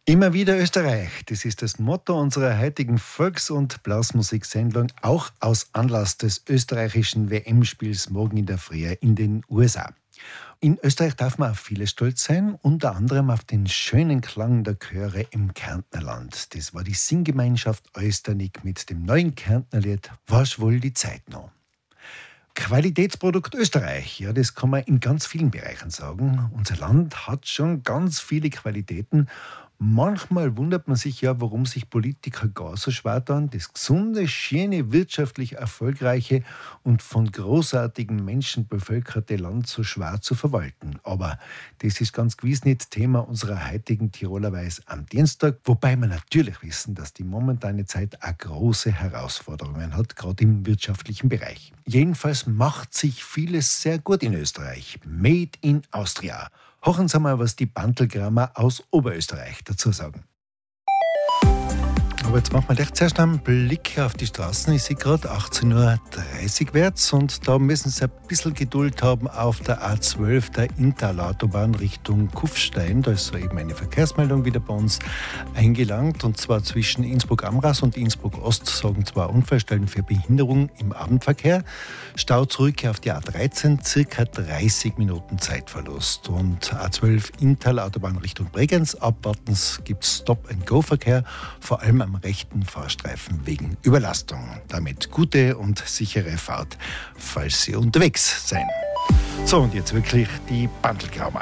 Immer wieder Österreich, das ist das Motto unserer heutigen Volks- und Blasmusiksendung, auch aus Anlass des österreichischen WM-Spiels morgen in der Früh in den USA. In Österreich darf man auf vieles stolz sein, unter anderem auf den schönen Klang der Chöre im Kärntnerland. Das war die Singgemeinschaft Östernik mit dem neuen Kärntnerlied „War's wohl die Zeit noch?". Qualitätsprodukt Österreich, ja, das kann man in ganz vielen Bereichen sagen. Unser Land hat schon ganz viele Qualitäten. Manchmal wundert man sich ja, warum sich Politiker gar so schwer tun, das gesunde, schöne, wirtschaftlich erfolgreiche und von großartigen Menschen bevölkerte Land so schwer zu verwalten. Aber das ist ganz gewiss nicht Thema unserer heutigen Tiroler Weiß am Dienstag, wobei wir natürlich wissen, dass die momentane Zeit auch große Herausforderungen hat, gerade im wirtschaftlichen Bereich. Jedenfalls macht sich vieles sehr gut in Österreich. Made in Austria. Hören Sie mal, was die Bantelgrammer aus Oberösterreich dazu sagen. Aber jetzt machen wir gleich zuerst einen Blick auf die Straßen. Ich sehe gerade 18:30 Uhr wärts und da müssen Sie ein bisschen Geduld haben auf der A12, der Intalautobahn Richtung Kufstein. Da ist soeben eine Verkehrsmeldung wieder bei uns eingelangt und zwar zwischen Innsbruck-Amras und Innsbruck-Ost sorgen zwei Unfallstellen für Behinderung im Abendverkehr. Stau zurück auf die A13, circa 30 Minuten Zeitverlust. Und A12 Intalautobahn Richtung Bregenz, abwarten gibt es Stop-and-Go-Verkehr, vor allem am rechten Fahrstreifen wegen Überlastung. Damit gute und sichere Fahrt, falls Sie unterwegs sein. So, und jetzt wirklich die Bantelgraumer.